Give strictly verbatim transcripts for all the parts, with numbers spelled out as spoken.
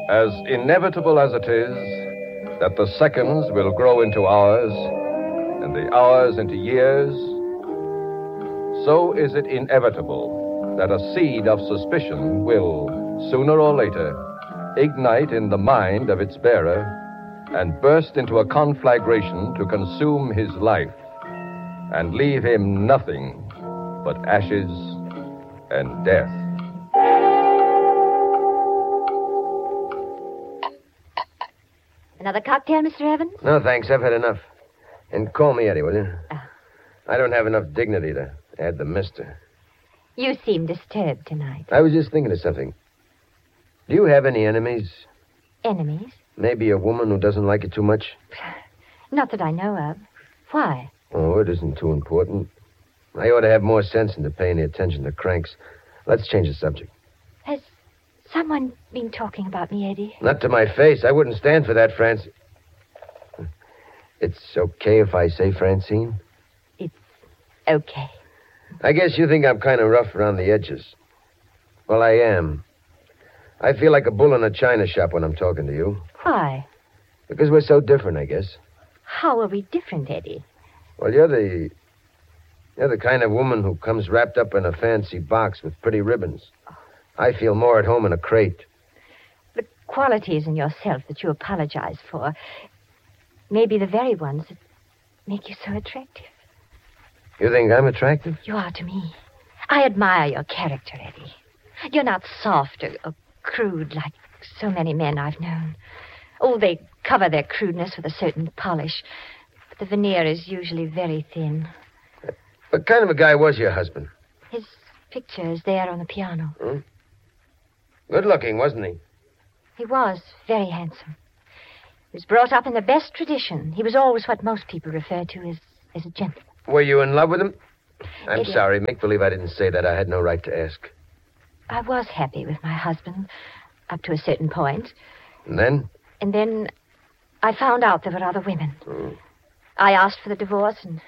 As inevitable as it is that the seconds will grow into hours and the hours into years, so is it inevitable that a seed of suspicion will, sooner or later, ignite in the mind of its bearer and burst into a conflagration to consume his life and leave him nothing but ashes and death. Another cocktail, Mister Evans? No, thanks. I've had enough. And call me Eddie, will you? Oh. I don't have enough dignity to add the mister. You seem disturbed tonight. I was just thinking of something. Do you have any enemies? Enemies? Maybe a woman who doesn't like you too much? Not that I know of. Why? Oh, it isn't too important. I ought to have more sense than to pay any attention to cranks. Let's change the subject. Has someone been talking about me, Eddie? Not to my face. I wouldn't stand for that, Francine. It's okay if I say Francine? It's okay. I guess you think I'm kind of rough around the edges. Well, I am. I feel like a bull in a china shop when I'm talking to you. Why? Because we're so different, I guess. How are we different, Eddie? Well, you're the... You're the kind of woman who comes wrapped up in a fancy box with pretty ribbons. I feel more at home in a crate. The qualities in yourself that you apologize for may be the very ones that make you so attractive. You think I'm attractive? You are to me. I admire your character, Eddie. You're not soft or, or crude like so many men I've known. Oh, they cover their crudeness with a certain polish, but the veneer is usually very thin. What kind of a guy was your husband? His picture is there on the piano. Hmm? Good looking, wasn't he? He was very handsome. He was brought up in the best tradition. He was always what most people refer to as, as a gentleman. Were you in love with him? I'm Eddie, sorry. Make believe I didn't say that. I had no right to ask. I was happy with my husband up to a certain point. And then? And then I found out there were other women. Hmm. I asked for the divorce, and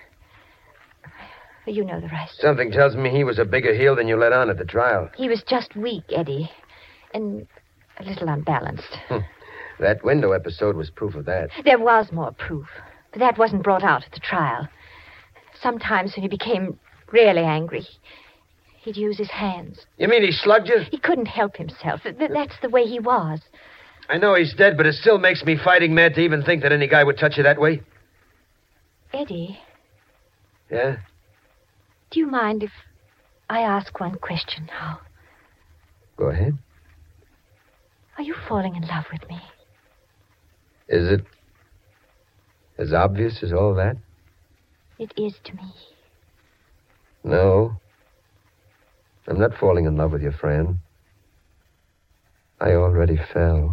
you know the rest. Something tells me he was a bigger heel than you let on at the trial. He was just weak, Eddie, and a little unbalanced. That window episode was proof of that. There was more proof, but that wasn't brought out at the trial. Sometimes when he became really angry, he'd use his hands. You mean he slugged you? He couldn't help himself. Th- That's the way he was. I know he's dead, but it still makes me fighting mad to even think that any guy would touch you that way. Eddie, Yeah? do you mind if I ask one question now? Go ahead. Are you falling in love with me? Is it as obvious as all that? It is to me. No. I'm not falling in love with your friend. I already fell.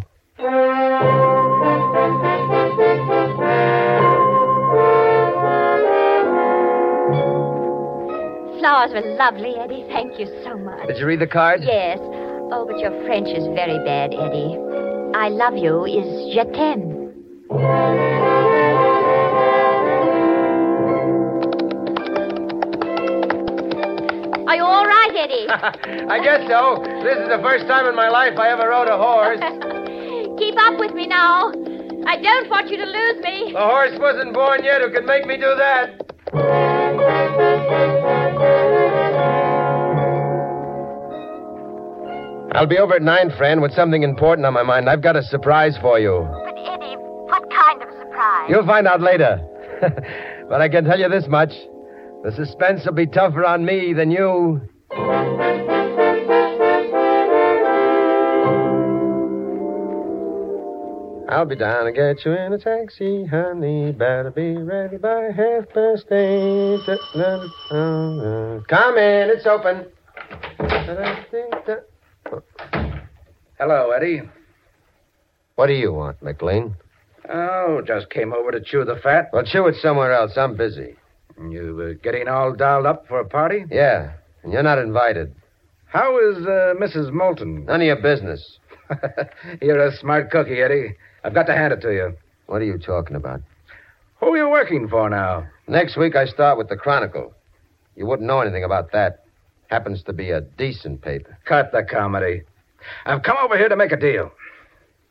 Flowers were lovely, Eddie. Thank you so much. Did you read the card? Yes. Oh, but your French is very bad, Eddie. I love you is je t'aime. Are you all right, Eddie? I guess so. This is the first time in my life I ever rode a horse. Keep up with me now. I don't want you to lose me. The horse wasn't born yet who could make me do that. I'll be over at nine, friend, with something important on my mind. I've got a surprise for you. But, Eddie, what kind of surprise? You'll find out later. But I can tell you this much. The suspense will be tougher on me than you. I'll be down to get you in a taxi, honey. Better be ready by half past eight. Come in, it's open. Hello, Eddie. What do you want, McLean? Oh, just came over to chew the fat. Well, chew it somewhere else. I'm busy. You uh, getting all dialed up for a party? Yeah, and you're not invited. How is uh, Missus Moulton? None of your business. You're a smart cookie, Eddie. I've got to hand it to you. What are you talking about? Who are you working for now? Next week I start with the Chronicle. You wouldn't know anything about that. Happens to be a decent paper. Cut the comedy. I've come over here to make a deal.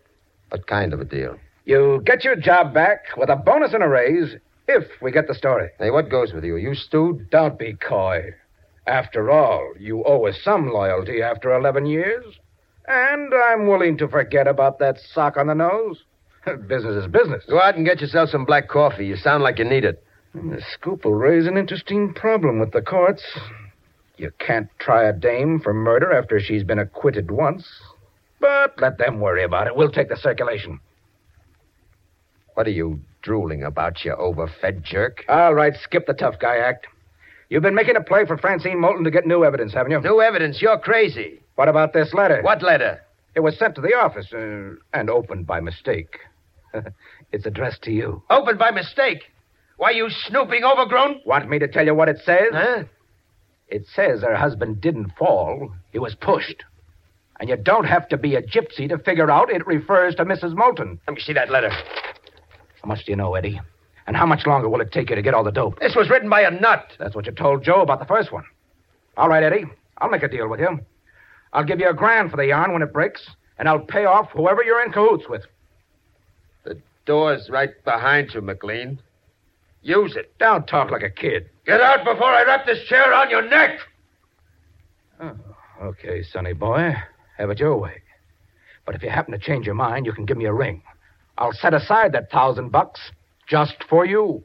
What kind of a deal? You get your job back with a bonus and a raise if we get the story. Hey, what goes with you? You stewed? Don't be coy. After all, you owe us some loyalty after eleven years. And I'm willing to forget about that sock on the nose. Business is business. Go out and get yourself some black coffee. You sound like you need it. The scoop will raise an interesting problem with the courts. You can't try a dame for murder after she's been acquitted once. But let them worry about it. We'll take the circulation. What are you drooling about, you overfed jerk? All right, skip the tough guy act. You've been making a play for Francine Moulton to get new evidence, haven't you? New evidence? You're crazy. What about this letter? What letter? It was sent to the office uh, and opened by mistake. It's addressed to you. Opened by mistake? Why, you snooping overgrown? Want me to tell you what it says? Huh? It says her husband didn't fall. He was pushed. And you don't have to be a gypsy to figure out it refers to Missus Moulton. Let me see that letter. How much do you know, Eddie? And how much longer will it take you to get all the dope? This was written by a nut. That's what you told Joe about the first one. All right, Eddie. I'll make a deal with you. I'll give you a grand for the yarn when it breaks, and I'll pay off whoever you're in cahoots with. The door's right behind you, McLean. Use it. Don't talk like a kid. Get out before I wrap this chair around your neck. Oh, okay, sonny boy. Have it your way. But if you happen to change your mind, you can give me a ring. I'll set aside that thousand bucks just for you.